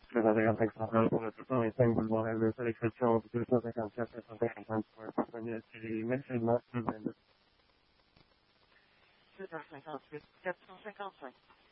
355 centrales pour le 225 boulevard Elmer, l'exception 254 753 disponible tiré mercredi 22. 7h58, 455.